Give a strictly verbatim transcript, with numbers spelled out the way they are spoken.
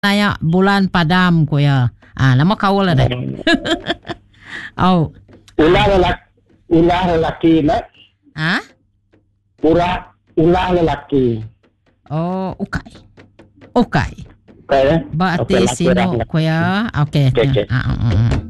Tanya bulan padam ko ya. Ah, nama kau lah deh. Oh. Ulah lelaki, ulah lelaki lah. Ah? Ulah, ulah lelaki. Oh, ukai. Ukai. Okay. Berarti Okay, sino ko ya. Okay. Okay, okay. Ah, ah, ah.